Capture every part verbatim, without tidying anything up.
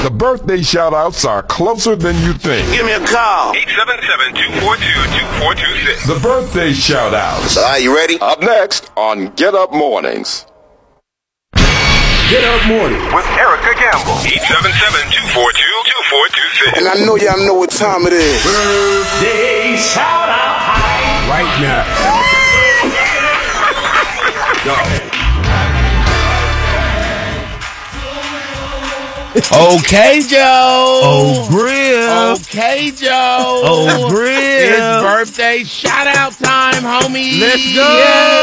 The birthday shout-outs are closer than you think. Give me a call. eight seven seven, two four two, two four two six. The birthday shout-outs. All right, you ready? Up next on Get Up Mornings. Get Up Mornings With Erica Gamble. eight seven seven, two four two, two four two six. And I know y'all know what time it is. Birthday shout-out time. right now. Go. Okay, Joe. Oh, Grill. Okay, Joe. Oh, Grill. It's birthday shout out time, homie. Let's go.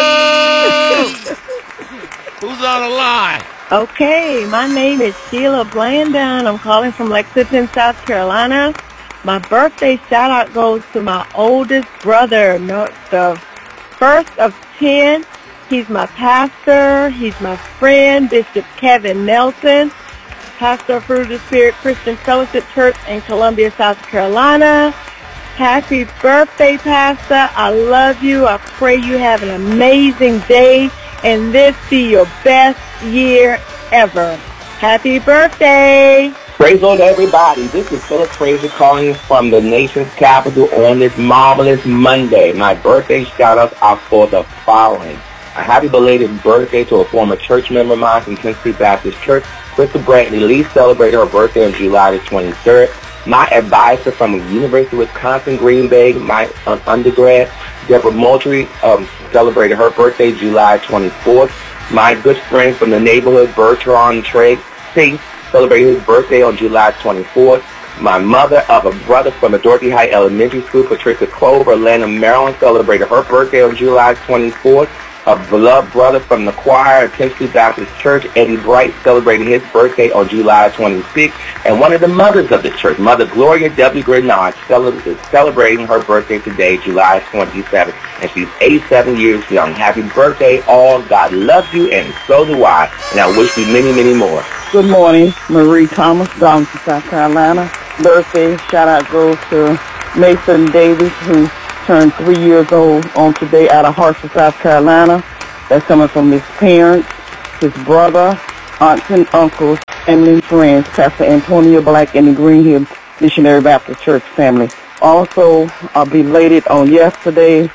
Yeah. Who's on the line? Okay, my name is Sheila Blandon. I'm calling from Lexington, South Carolina. My birthday shout out goes to my oldest brother, no, the first of ten. He's my pastor. He's my friend, Bishop Kevin Nelson, pastor of Fruit of the Spirit Christian Fellowship Church in Columbia, South Carolina. Happy birthday, Pastor. I love you. I pray you have an amazing day and this be your best year ever. Happy birthday. Praise Lord, everybody. This is Philip Fraser calling from the nation's capital on this marvelous Monday. My birthday shout-outs are for the following. A happy belated birthday to a former church member of mine from Tennessee Baptist Church. Crystal Brantley Lee celebrated her birthday on July the twenty-third. My advisor from the University of Wisconsin, Green Bay, my uh, undergrad, Deborah Moultrie, um, celebrated her birthday July twenty-fourth. My good friend from the neighborhood, Bertrand Trey Tate, celebrated his birthday on July twenty-fourth. My mother of a brother from the Dorothy High Elementary School, Patricia Clover, Atlanta, Maryland, celebrated her birthday on July twenty-fourth. A beloved brother from the choir at Tennessee Baptist Church, Eddie Bright, celebrated his birthday on July twenty-sixth. And one of the mothers of the church, Mother Gloria W. Grenard, is celebrating her birthday today, July twenty-seventh. And she's eighty-seven years young. Happy birthday, all. God loves you, and so do I. And I wish you many, many more. Good morning, Marie Thomas, Donaldson, South Carolina. Birthday shout-out goes to Mason Davis, who turned three years old on today out of Hartford, South Carolina. That's coming from his parents, his brother, aunts and uncles, family and friends, Pastor Antonio Black and the Green Hill Missionary Baptist Church family. Also, uh, belated on yesterday,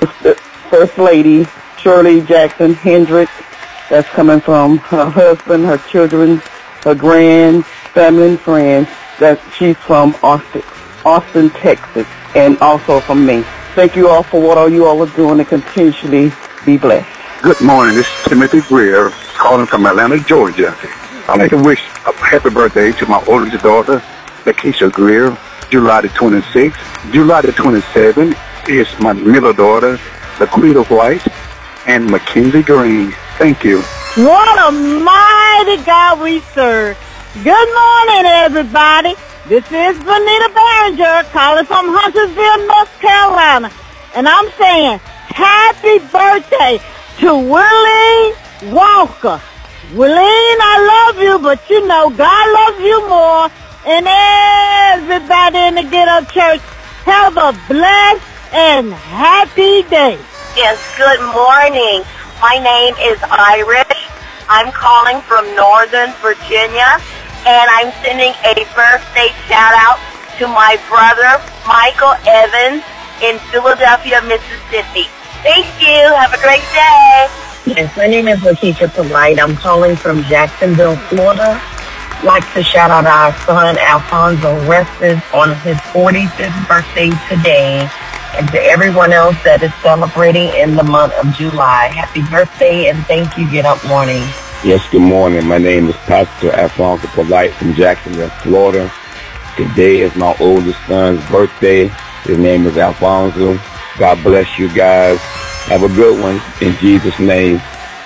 First Lady Shirley Jackson Hendricks. That's coming from her husband, her children, her grand family and friends. That she's from Austin, Austin, Texas, and also from me. Thank you all for what all you all are doing, and continually be blessed. Good morning. This is Timothy Greer calling from Atlanta, Georgia. I'd like to wish a happy birthday to my oldest daughter, Lakeisha Greer, July the twenty-sixth. July the twenty-seventh is my middle daughter, Laquita White, and Mackenzie Green. Thank you. What a mighty God we serve. Good morning, everybody. This is Vanita Barringer calling from Huntersville, North Carolina. And I'm saying happy birthday to Willie Walker. Willie, I love you, but you know God loves you more. And everybody in the Get Up Church, have a blessed and happy day. Yes, good morning. My name is Irish. I'm calling from Northern Virginia. And I'm sending a birthday shout-out to my brother, Michael Evans, in Philadelphia, Mississippi. Thank you. Have a great day. Yes, my name is Lakeisha Polite. I'm calling from Jacksonville, Florida. I'd like to shout out our son, Alfonso Reston, on his forty-fifth birthday today. And to everyone else that is celebrating in the month of July. Happy birthday, and thank you, Get Up Morning. Yes, good morning. My name is Pastor Alfonso Polite from Jacksonville, Florida. Today is my oldest son's birthday. His name is Alfonso. God bless you guys. Have a good one in Jesus' name.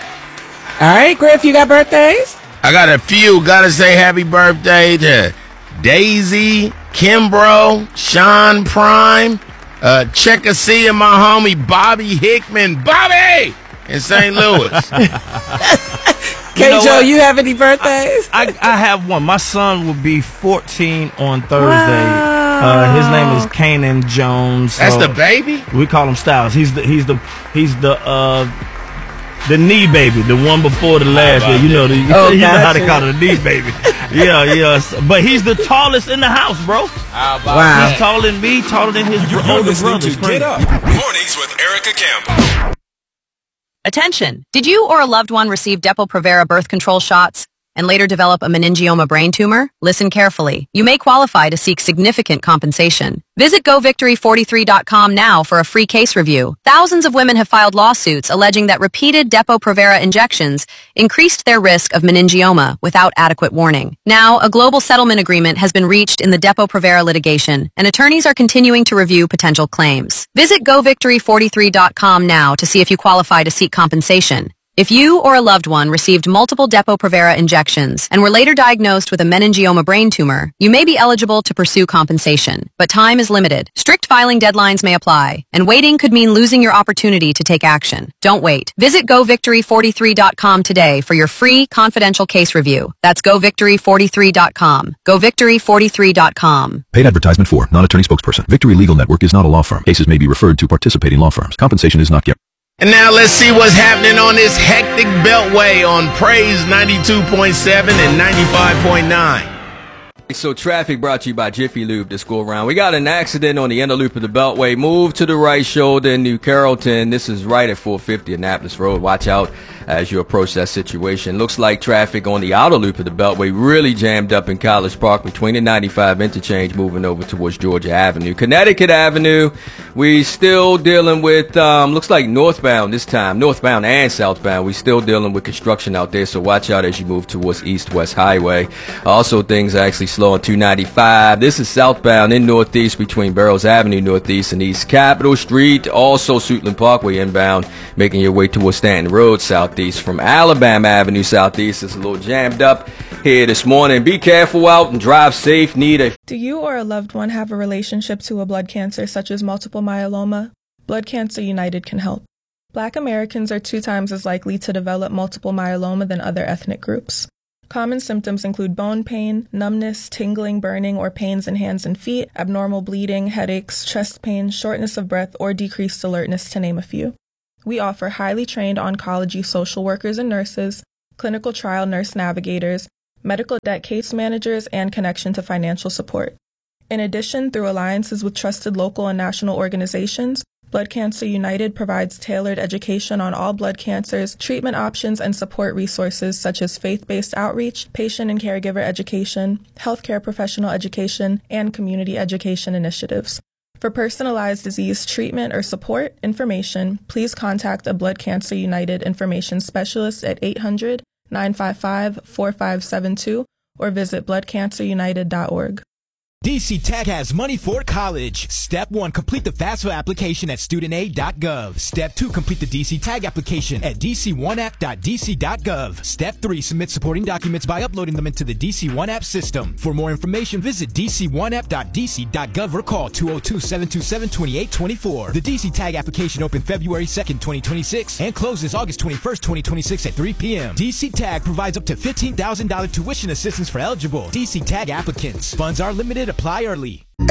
All right, Griff, you got birthdays? I got a few. Gotta say happy birthday to Daisy, Kimbrough, Sean Prime, uh, check a see and my homie Bobby Hickman. Bobby! In Saint Louis. K. You know Joe, what? you have any birthdays? I, I have one. My son will be fourteen on Thursday. Wow. Uh, his name is Kanan Jones. That's so the baby? We call him Styles. He's the he's the he's the uh, The knee baby, the one before the last year. You know, the, Oh, you know how gotcha. they call it, the knee baby. Yeah, yeah. But he's the tallest in the house, bro. How about Wow. He's taller than me, taller than his You're older listening brother. to Get Up. Mornings with Erica Campbell. Attention! Did you or a loved one receive Depo-Provera birth control shots and later develop a meningioma brain tumor? Listen carefully. You may qualify to seek significant compensation. Visit go victory forty-three dot com now for a free case review. Thousands of women have filed lawsuits alleging that repeated Depo-Provera injections increased their risk of meningioma without adequate warning. Now, a global settlement agreement has been reached in the Depo-Provera litigation, and attorneys are continuing to review potential claims. Visit go victory forty-three dot com now to see if you qualify to seek compensation. If you or a loved one received multiple Depo-Provera injections and were later diagnosed with a meningioma brain tumor, you may be eligible to pursue compensation. But time is limited. Strict filing deadlines may apply, and waiting could mean losing your opportunity to take action. Don't wait. Visit go victory forty-three dot com today for your free confidential case review. That's go victory forty-three dot com. go victory forty-three dot com. Paid advertisement for, non-attorney spokesperson. Victory Legal Network is not a law firm. Cases may be referred to participating law firms. Compensation is not guaranteed. And now let's see what's happening on this hectic beltway on Praise ninety-two point seven and ninety-five point nine. So traffic brought to you by Jiffy Lube this go around. We got an accident on the inner loop of the Beltway. Move to the right shoulder in New Carrollton. This is right at four fifty Annapolis Road. Watch out as you approach that situation. Looks like traffic on the outer loop of the Beltway really jammed up in College Park between the ninety-five interchange moving over towards Georgia Avenue. Connecticut Avenue, we still dealing with, um, looks like northbound this time, northbound and southbound. We still dealing with construction out there, so watch out as you move towards East-West Highway. Also, things are actually slow on two ninety-five. This is southbound in Northeast between Barrows Avenue Northeast and East Capitol Street. Also, Suitland Parkway inbound, making your way towards Stanton Road Southeast. From Alabama Avenue Southeast, it's a little jammed up here this morning. Be careful out and drive safe. Need a Do you or a loved one have a relationship to a blood cancer such as multiple myeloma? Blood Cancer United can help. Black Americans are two times as likely to develop multiple myeloma than other ethnic groups. Common symptoms include bone pain, numbness, tingling, burning, or pains in hands and feet, abnormal bleeding, headaches, chest pain, shortness of breath, or decreased alertness, to name a few. We offer highly trained oncology social workers and nurses, clinical trial nurse navigators, medical debt case managers, and connection to financial support. In addition, through alliances with trusted local and national organizations, Blood Cancer United provides tailored education on all blood cancers, treatment options, and support resources such as faith-based outreach, patient and caregiver education, healthcare professional education, and community education initiatives. For personalized disease treatment or support information, please contact a Blood Cancer United information specialist at eight hundred, nine five five, four five seven two or visit blood cancer united dot org. D C Tag has money for college. Step one, complete the FAFSA application at student aid dot gov. Step two, complete the D C Tag application at d c one app dot d c dot gov. Step three, submit supporting documents by uploading them into the D C one app system. For more information, visit d c one app dot d c dot gov or call two oh two, seven two seven, two eight two four. The D C Tag application opened February second, twenty twenty-six and closes August twenty-first, twenty twenty-six at three p.m. D C Tag provides up to fifteen thousand dollars tuition assistance for eligible D C Tag applicants. Funds are limited. Apply early.